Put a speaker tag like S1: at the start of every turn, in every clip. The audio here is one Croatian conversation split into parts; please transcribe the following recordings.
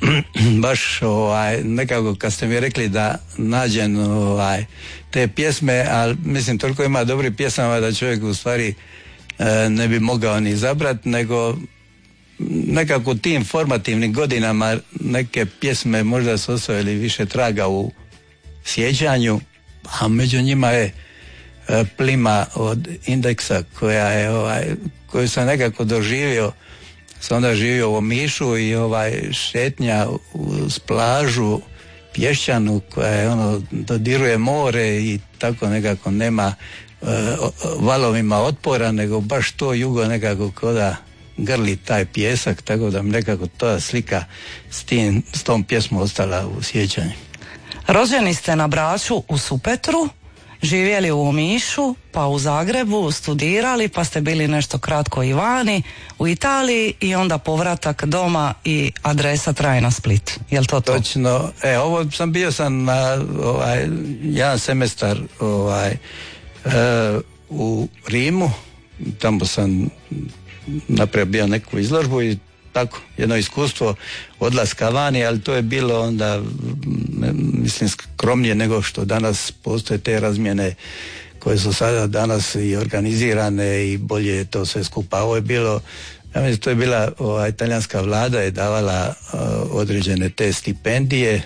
S1: baš nekako kad ste mi rekli da nađem te pjesme, ali mislim toliko ima dobrih pjesama da čovjek u stvari ne bi mogao ni izabrati, nego nekako tim formativnim godinama neke pjesme možda su ostavili više traga u sjećanju, a među njima je Plima od Indeksa koju sam nekako doživio. Sam onda živio u Omišu i šetnja uz plažu pješčanu koja je dodiruje more i tako nekako nema valovima otpora, nego baš to jugo nekako koda grli taj pjesak, tako da mi nekako ta slika s tom pjesmom ostala u sjećanju.
S2: Rođeni ste na Braču u Supetru, živjeli u Omišu, pa u Zagrebu, studirali, pa ste bili nešto kratko i vani, u Italiji i onda povratak doma i adresa trajna Split. Jel to to?
S1: Točno. Ovo sam na jedan semestar u Rimu, tamo sam napravio bio neku izložbu i tako, jedno iskustvo odlaska vani, ali to je bilo onda mislim skromnije nego što danas postoje te razmjene koje su sada danas i organizirane i bolje je to sve skupa. Ovo je bilo, ja mislim, to je bila italijanska vlada je davala određene te stipendije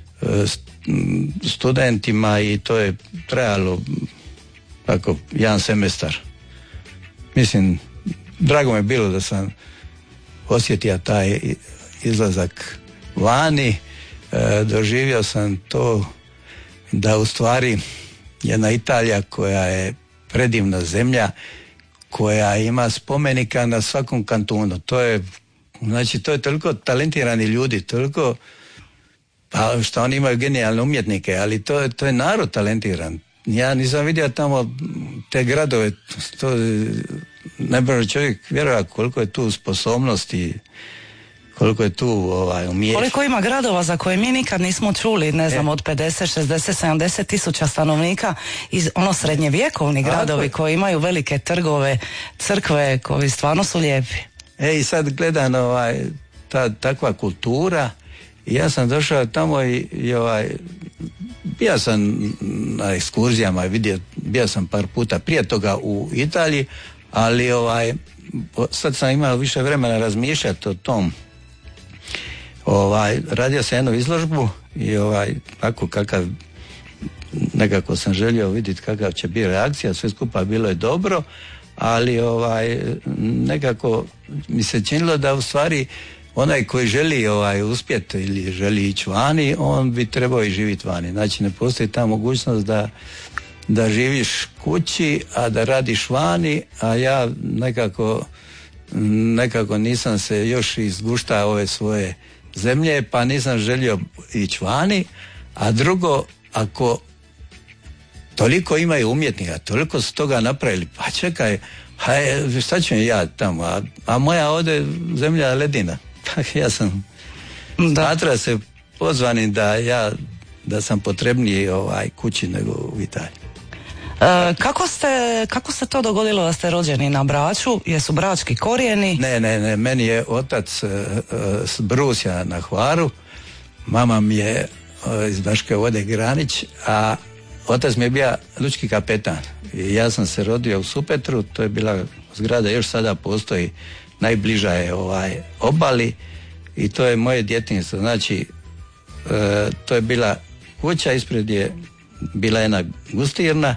S1: studentima i to je trajalo tako jedan semestar. Mislim, drago mi je bilo da sam osjetio taj izlazak vani, doživio sam to da u stvari jedna Italija koja je predivna zemlja, koja ima spomenika na svakom kantunu. To je toliko talentirani ljudi, toliko, pa što oni imaju genijalne umjetnike, ali to je narod talentiran. Ja nisam vidio tamo te gradove, to ne može čovjek vjerovati koliko je tu sposobnosti, koliko je tu umjeća.
S2: Koliko ima gradova za koje mi nikad nismo čuli, ne znam, od 50, 60, 70 tisuća stanovnika, iz srednjevjekovni gradovi koji imaju velike trgove, crkve, koji stvarno su lijepi.
S1: I sad gledam takva kultura i ja sam došao tamo i bio sam na ekskurzijama, bio sam par puta prije toga u Italiji, ali sad sam imao više vremena razmišljati o tom. Radio sam jednu izložbu i tako nekako sam želio vidjeti kakav će biti reakcija, sve skupa bilo je dobro, ali nekako mi se činilo da u stvari onaj koji želi uspjeti ili želi ići vani, on bi trebao i živjeti vani. Znači ne postoji ta mogućnost da živiš kući, a da radiš vani, a ja nekako nisam se još izguštao ove svoje zemlje, pa nisam želio ići vani, a drugo, ako toliko imaju umjetnika, toliko su toga napravili, pa čekaj, šta ću ja tamo, a moja ovdje zemlja ledina. Ja sam smatrao se pozvanim da sam potrebniji kući nego u Italiji.
S2: Kako se to dogodilo da ste rođeni na Braču? Jesu brački korijeni?
S1: Ne, meni je otac s Brusja na Hvaru, mama mi je iz Baške Vode Granić, a otac mi je bio lučki kapetan. I ja sam se rodio u Supetru, to je bila zgrada, još sada postoji, najbliža je obali i to je moje djetinjstvo. Znači, to je bila kuća, ispred je bila jedna gustirna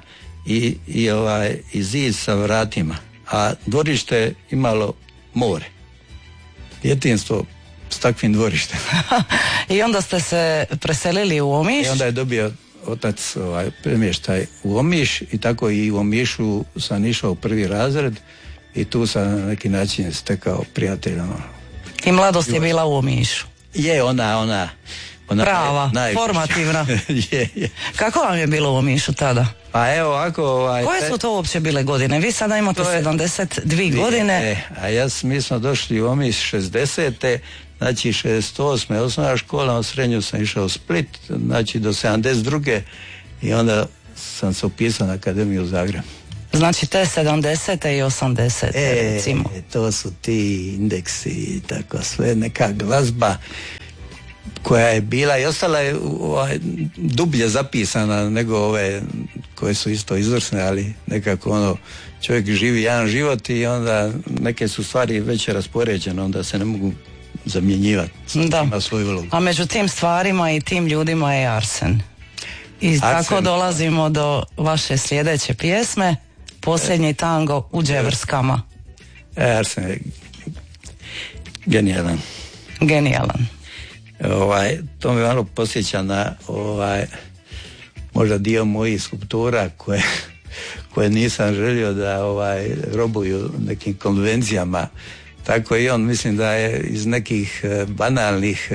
S1: i zid sa vratima, a dvorište je imalo more. Djetinjstvo s takvim dvorištem.
S2: I onda ste se preselili u Omiš?
S1: I onda je dobio otac premještaj u Omiš i tako i u Omišu sam išao u prvi razred i tu sam na neki način stekao prijatelja.
S2: I mladost je bila u Omišu?
S1: Je, ona
S2: prava, formativna.
S1: je.
S2: Kako vam je bilo u Omišu tada?
S1: Pa evo ovako...
S2: Koje su to uopće bile godine? Vi sada imate 72 godine.
S1: Mi smo došli u Omiš 60. Znači 68. osnovna škola, u srednju sam išao u Split, znači do 72. i onda sam se upisao na Akademiju u Zagrebu.
S2: Znači te 70. i 80. recimo.
S1: To su ti indeksi i tako sve, neka glazba. koja je bila i ostala je dublje zapisana nego ove koje su isto izvrsne, ali nekako ono, čovjek živi jedan život i onda neke su stvari već raspoređene, onda se ne mogu zamjenjivati.
S2: Da.
S1: Ima svoju ulogu.
S2: A među tim stvarima i tim ljudima je Arsen. I tako dolazimo do vaše sljedeće pjesme, Posljednji tango u Đevrskama.
S1: Arsen je genijalan.
S2: Genijalan.
S1: To me malo posjeća na možda dio mojih skulptura koje nisam želio da robuju nekim konvencijama. Tako i on, mislim da je iz nekih banalnih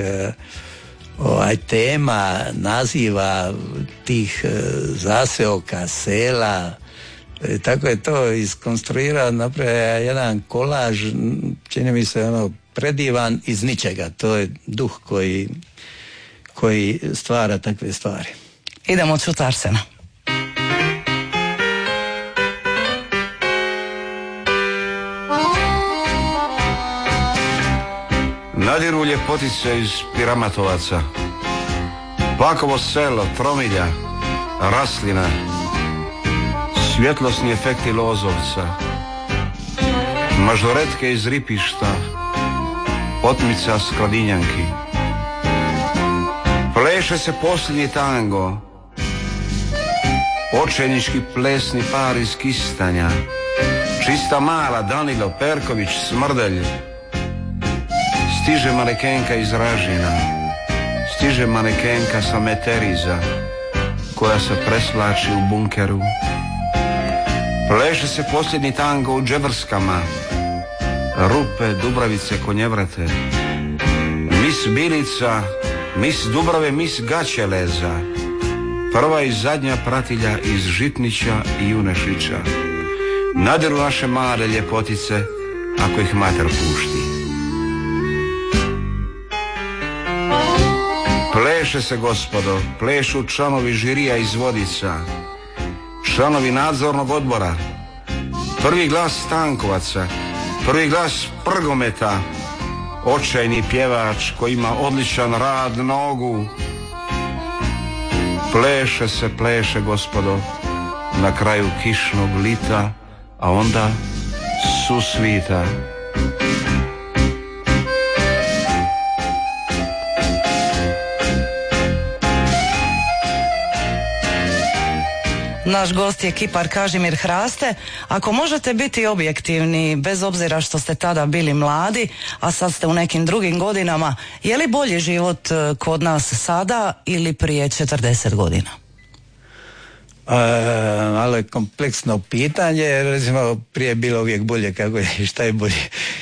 S1: tema, naziva tih zaseoka, sela, tako je to iskonstruirao, napravio jedan kolaž, čini mi se predivan iz ničega. To je duh koji stvara takve stvari.
S2: Idemo čuti Arsena.
S3: Nadiru ljepotice iz Piramatovaca, Pakovo selo, Tromilja, Raslina, svjetlosni efekti Lozovca, mažoretke iz Ripišta, Otmica Skladinjanki. Pleše se posljednji tango, očajnički plesni par iz Kistanja, Čista mala, Danilo, Perković, Smrdelj. Stiže manekenka iz Ražina, stiže manekenka sa Meteriza, koja se preslači u bunkeru. Pleše se posljednji tango u Đevrskama, Rupe, Dubravice, Konjevrate. Mis Bilica, mis Dubrave, mis Gaćeleza, prva i zadnja pratilja iz Žitnića i Junešića. Nadiru naše male ljepotice, ako ih mater pušti. Pleše se, gospodo, plešu članovi žirija iz Vodica, članovi nadzornog odbora, prvi glas Stankovaca, prvi glas Prgometa, očajni pjevač koji ima odličan rad nogu. Pleše se, pleše, gospodo, na kraju kišnog lita, a onda susvita.
S2: Naš gost je kipar Kažimir Hraste. Ako možete biti objektivni, bez obzira što ste tada bili mladi, a sad ste u nekim drugim godinama, je li bolji život kod nas sada ili prije 40 godina?
S1: Ali kompleksno pitanje, recimo prije je bilo uvijek bolje, kako je i šta je bolje.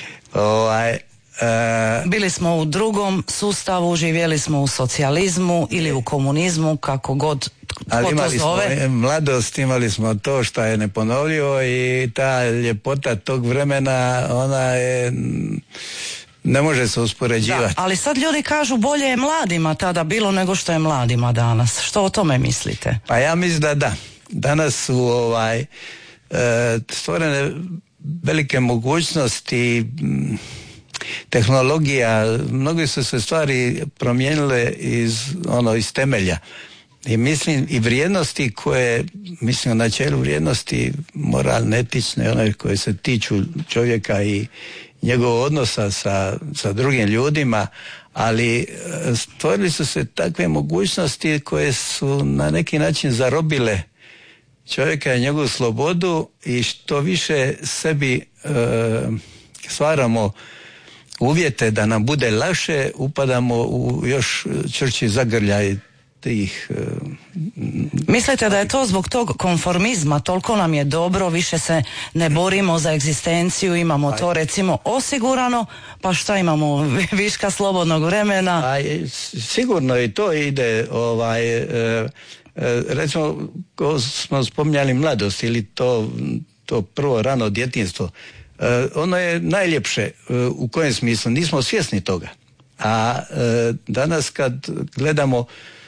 S2: Bili smo u drugom sustavu, živjeli smo u socijalizmu ili u komunizmu, kako god
S1: ali imali
S2: smo
S1: mladost, imali smo to što je neponovljivo i ta ljepota tog vremena, ona je, ne može se uspoređivati.
S2: Da, ali sad ljudi kažu bolje je mladima tada bilo nego što je mladima danas. Što o tome mislite?
S1: Pa ja mislim da da. Danas su stvorene velike mogućnosti, tehnologija, mnogi su se stvari promijenile iz temelja. I mislim i vrijednosti koje, mislim u načelu vrijednosti moralne, etične, one koje se tiču čovjeka i njegovog odnosa sa drugim ljudima, ali stvorili su se takve mogućnosti koje su na neki način zarobile čovjeka i njegovu slobodu i što više sebi stvaramo uvjete da nam bude lakše, upadamo u još čvršći zagrljaj tih...
S2: Mislite da je to zbog tog konformizma, toliko nam je dobro, više se ne borimo za egzistenciju, imamo to recimo osigurano, pa šta imamo, viška slobodnog vremena?
S1: Sigurno i to ide, recimo, ko smo spominjali mladost ili to prvo rano djetinjstvo, ono je najljepše. U kojem smislu? Nismo svjesni toga. A danas kad gledamo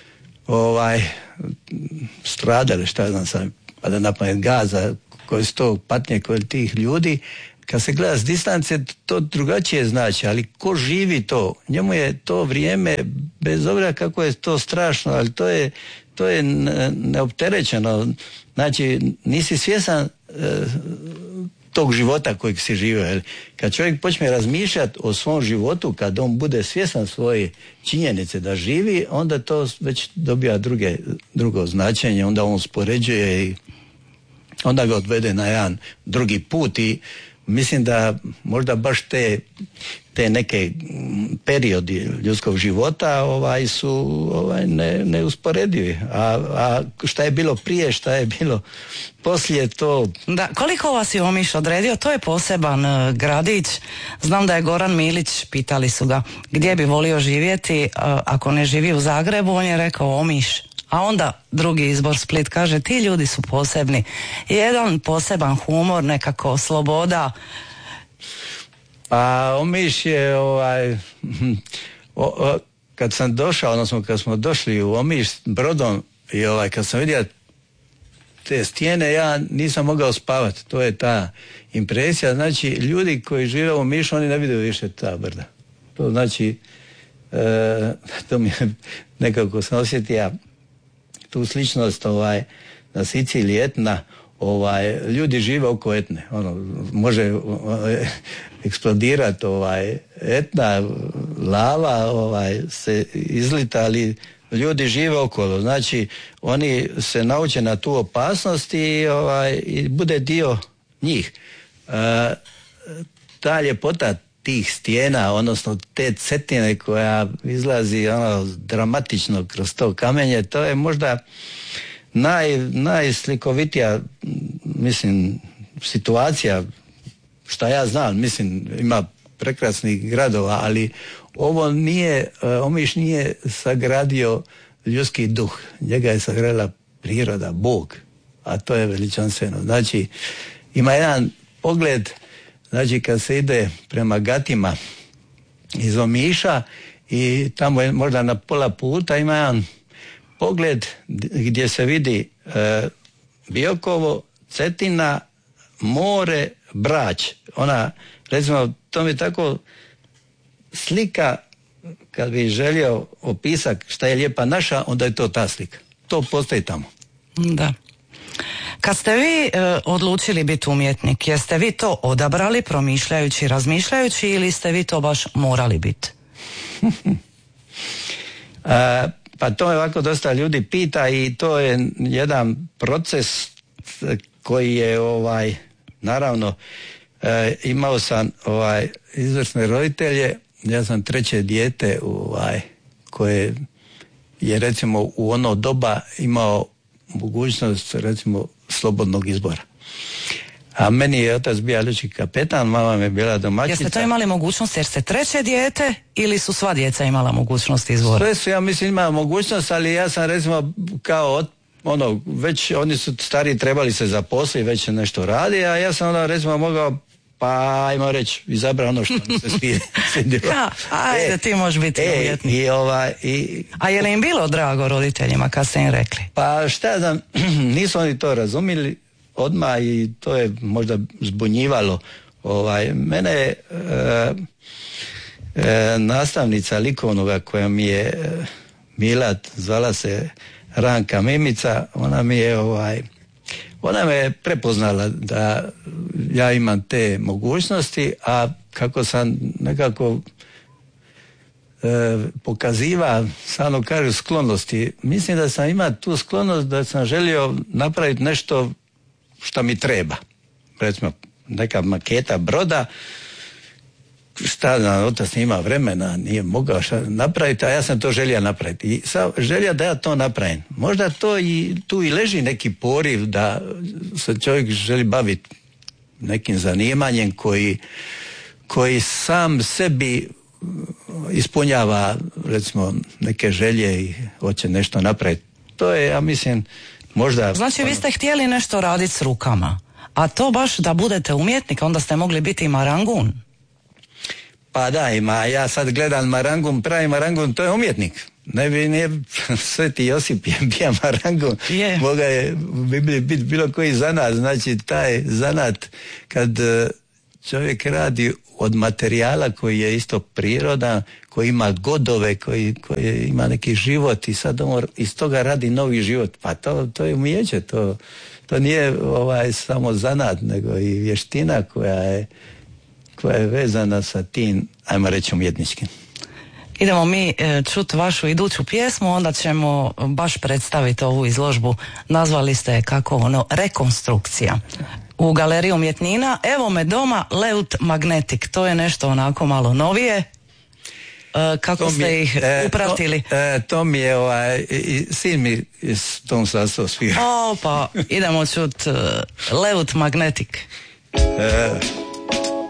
S1: stradale, šta znam sam, pa da napamet Gaza, koje su to patnje kod tih ljudi, kad se gleda s distance, to drugačije znači, ali ko živi to, njemu je to vrijeme bez obzira kako je to strašno, ali to je neopterećeno. Znači, nisi svjesan tog života kojeg si živio. Kad čovjek počne razmišljati o svom životu, kad on bude svjesan svoje činjenice da živi, onda to već dobija drugo značenje, onda on uspoređuje i onda ga odvede na jedan drugi put i mislim da možda baš te neke periodi ljudskog života su neusporedivi. A šta je bilo prije, šta je bilo poslije, to...
S2: Da, koliko vas je Omiš odredio? To je poseban gradić. Znam da je Goran Milić, pitali su ga gdje bi volio živjeti ako ne živi u Zagrebu, on je rekao Omiš. A onda drugi izbor Split, kaže ti ljudi su posebni. Jedan poseban humor, nekako sloboda.
S1: Pa Omiš je kad sam došao, odnosno kad smo došli u Omiš brodom i kad sam vidio te stijene, ja nisam mogao spavati. To je ta impresija. Znači, ljudi koji žive u Omišu, oni ne vide više ta brda. To znači, to mi je nekako sam osjetio tu sličnost na Siciliji, Etna, ljudi žive oko Etne, može eksplodirati Etna, lava se izlita, ali ljudi žive okolo, znači oni se nauče na tu opasnost i bude dio njih. Ta ljepota tih stijena, odnosno te Cetine koja izlazi dramatično kroz to kamenje, to je možda najslikovitija, mislim, situacija, šta ja znam, mislim, ima prekrasnih gradova, ali Omiš nije sagradio ljudski duh, njega je sagradila priroda, Bog, a to je veličanstveno. Znači, ima jedan pogled, znači kad se ide prema Gatima iz Omiša i tamo je možda na pola puta ima jedan pogled gdje se vidi Biokovo, Cetina, more, Brač. Ona, recimo, to mi tako slika, kad bi želio opisati šta je lijepa naša, onda je to ta slika. To postoji tamo.
S2: Da. Kad ste vi odlučili biti umjetnik, jeste vi to odabrali, promišljajući, razmišljajući, ili ste vi to baš morali biti?
S1: Pa to me ovako dosta ljudi pita i to je jedan proces koji je naravno imao sam izvrsne roditelje, ja sam treće dijete koje je recimo u ono doba imao mogućnost recimo slobodnog izbora. A meni je otac bio lučki kapetan, mama mi je bila domaćica.
S2: Jeste to imali mogućnost jer ste treće dijete ili su sva djeca imala mogućnost izbora?
S1: Sve su, ja mislim, imala mogućnost, ali ja sam recimo kao već oni su stari, trebali se zaposliti, već nešto radi, a ja sam onda recimo mogao, pa ajmo reći, izabrao ono što mi se svidjelo.
S2: Ajde, ti možeš biti umjetnik. A je li im bilo drago roditeljima kad ste im rekli?
S1: Pa šta znam, nisu oni to razumili odmah i to je možda zbunjivalo. Mene je nastavnica likovnoga koja mi je Milat, zvala se Ranka Mimica, ona me je prepoznala da ja imam te mogućnosti, a kako sam nekako pokaziva, samo kažu, sklonosti. Mislim da sam imao tu sklonost da sam želio napraviti nešto što mi treba. Recimo, neka maketa broda, šta nam otac nema vremena, nije mogao šta napraviti, a ja sam to želio napraviti. I želja da ja to napravim. Možda tu i leži neki poriv da se čovjek želi baviti nekim zanimanjem koji sam sebi ispunjava, recimo, neke želje i hoće nešto napraviti. To je, ja mislim, možda...
S2: Znači, vi ste htjeli nešto raditi s rukama, a to baš da budete umjetnik, onda ste mogli biti i marangun.
S1: Pa da, ja sad gledam marangun, pravi marangun, to je umjetnik. Nije Sveti Josip je bio marangun, moga je u Bibliji biti bilo koji zanat, znači taj zanat kad čovjek radi od materijala koji je isto prirodan, koji ima godove, koji ima neki život i sad on iz toga radi novi život. Pa to je umijeće, to nije samo zanat, nego i vještina koja je vezana sa tim, ajmo reći, umjetničkim.
S2: Idemo mi čuti vašu iduću pjesmu, onda ćemo baš predstaviti ovu izložbu. Nazvali ste je kako rekonstrukcija. U Galeriji umjetnina, evo me doma, Leut Magnetic. To je nešto onako malo novije. Kako ste ih upratili?
S1: To mi je sin mi s tom sastav svira.
S2: Pa idemo čuti Leut Magnetic.